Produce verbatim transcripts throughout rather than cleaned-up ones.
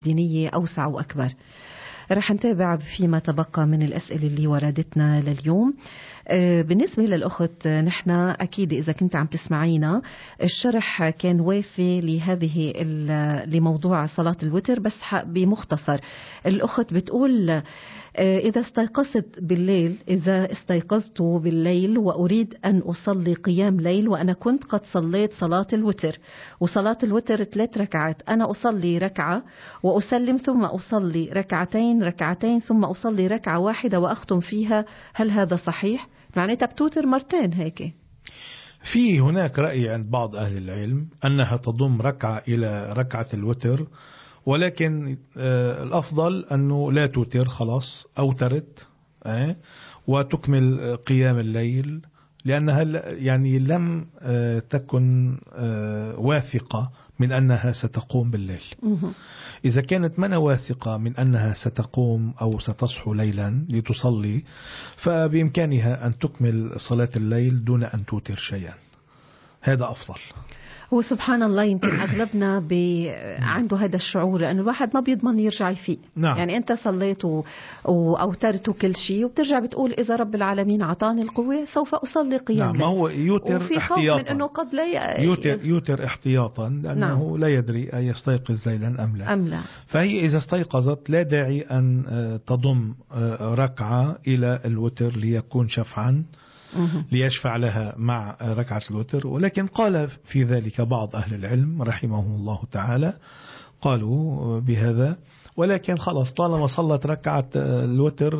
دينية أوسع وأكبر. رح نتابع فيما تبقى من الأسئلة اللي وردتنا لليوم. بالنسبة للأخت، نحن أكيد إذا كنت عم تسمعينا الشرح كان وافي لهذه لموضوع صلاة الوتر، بس بمختصر. الأخت بتقول إذا استيقظت بالليل إذا استيقظت بالليل وأريد أن أصلي قيام ليل وأنا كنت قد صليت صلاة الوتر، وصلاة الوتر ثلاث ركعات، أنا أصلي ركعة وأسلم ثم أصلي ركعتين ركعتين ثم أصلي ركعة واحدة وأختم فيها، هل هذا صحيح؟ معناتها بتوتر مرتين هيك. في هناك رأي عند بعض أهل العلم أنها تضم ركعة إلى ركعة الوتر، ولكن آه الأفضل أنه لا توتر، خلاص أوترت آه وتكمل قيام الليل، لأنها يعني لم آه تكن آه واثقة من أنها ستقوم بالليل. إذا كانت من واثقة من أنها ستقوم أو ستصحو ليلا لتصلي، فبإمكانها أن تكمل صلاة الليل دون أن توتر شيئا، هذا أفضل. وسبحان الله يمكن أغلبنا ب... عنده هذا الشعور، لأن الواحد ما بيضمن يرجع يفيق. نعم. يعني أنت صليت و... وأوترت كل شيء وبترجع بتقول إذا رب العالمين عطاني القوة سوف أصلي قيام. نعم. ما هو يوتر وفي خوف احتياطا، من أنه قد لا ي... يوتر, يوتر احتياطا لأنه نعم. لا يدري أن يستيقظ ليلا أم لا. أم لا. فهي إذا استيقظت لا داعي أن تضم ركعة إلى الوتر ليكون شفعا ليشفع لها مع ركعة الوتر. ولكن قال في ذلك بعض أهل العلم رحمهم الله تعالى، قالوا بهذا، ولكن خلاص طالما صلت ركعة الوتر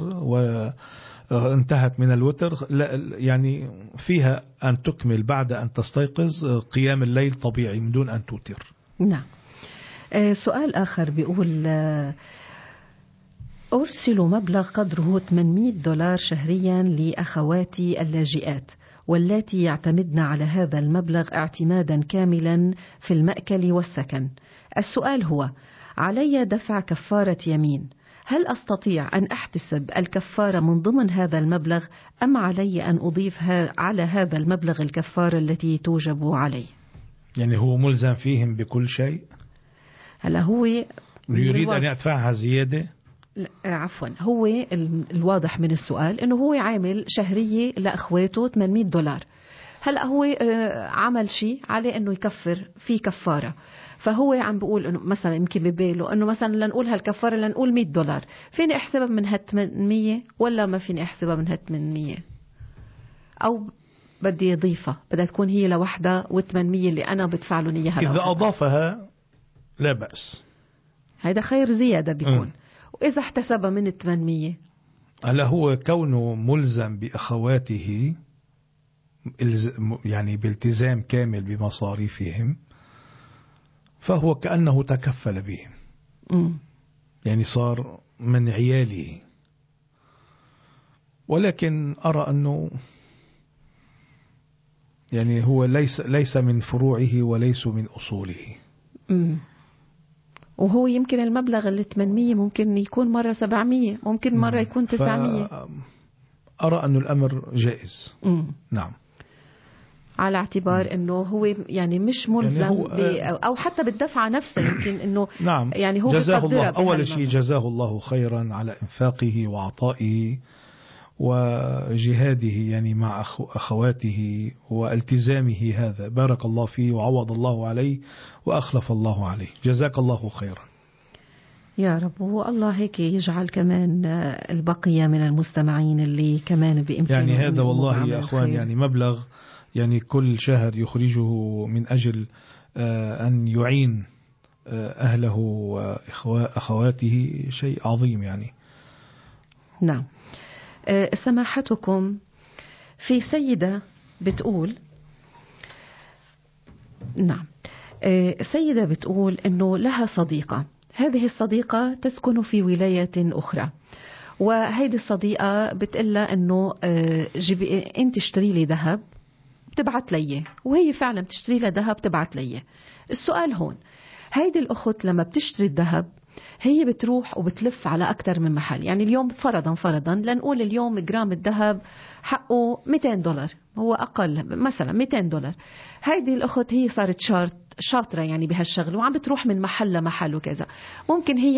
وانتهت من الوتر، يعني فيها أن تكمل بعد أن تستيقظ قيام الليل طبيعي من دون أن توتر. نعم. سؤال آخر بيقول أرسل مبلغ قدره ثمانمئة دولار شهريا لأخواتي اللاجئات واللاتي يعتمدن على هذا المبلغ اعتمادا كاملا في المأكل والسكن. السؤال هو: علي دفع كفارة يمين، هل أستطيع أن أحتسب الكفارة من ضمن هذا المبلغ أم علي أن أضيف على هذا المبلغ الكفارة التي توجب علي؟ يعني هو ملزم فيهم بكل شيء؟ هلا هو يريد أن يدفعها زيادة؟ عفوا، هو الواضح من السؤال انه هو عامل شهرية لاخواته ثمانمئة دولار. هلا هو عمل شيء عليه انه يكفر في كفارة، فهو عم بقول انه مثلا يمكن بباله انه مثلا لنقول هالكفارة لنقول مئة دولار، فيني احسبها من هال ثمانمئة ولا ما فيني احسبها من هال ثمانمئة، او بدي اضيفها بدها تكون هي لوحدها وثمانمئة اللي انا بدفع لهم اياها. اذا اضافها لا بأس، هيدا خير زيادة بيكون. م. وإذا احتسب من الثمانمية، هلا هو كونه ملزم بأخواته يعني بالتزام كامل بمصاريفهم، فهو كأنه تكفل بهم. م. يعني صار من عياله. ولكن أرى أنه يعني هو ليس ليس من فروعه وليس من أصوله. م. وهو يمكن المبلغ اللي ثمانمئة ممكن يكون مرة سبعمئة، ممكن مرة يكون تسعمئة. أرى أن الأمر جائز. مم. نعم. على اعتبار مم. أنه هو يعني مش ملزم يعني ب... أو حتى بالدفع نفسه، يمكن أنه نعم. يعني هو جزاه الله أول شيء جزاه الله خيرا على إنفاقه وعطائه وجهاده يعني مع أخواته والتزامه، هذا بارك الله فيه وعوض الله عليه وأخلف الله عليه، جزاك الله خيرا يا رب. والله هيك يجعل كمان البقية من المستمعين اللي كمان بإمكانهم يعني هذا والله يا أخوان خير. يعني مبلغ يعني كل شهر يخرجه من أجل أن يعين أهله وأخواته شيء عظيم يعني. نعم. سماحتكم، في سيدة بتقول نعم سيدة بتقول إنه لها صديقة، هذه الصديقة تسكن في ولاية أخرى، وهيدي الصديقة بتقلها إنه جيبي أنت اشتري لي ذهب بتبعت لي، وهي فعلا بتشتري لها ذهب بتبعت لي. السؤال هون، هيدي الأخت لما بتشتري الذهب هي بتروح وبتلف على أكتر من محل، يعني اليوم فرضا فرضا لنقول اليوم جرام الذهب حقه مئتين دولار، هو أقل مثلا مئتين دولار. هيدي الأخت هي صارت شاطرة يعني بهالشغل وعم بتروح من محل لمحل وكذا، ممكن هي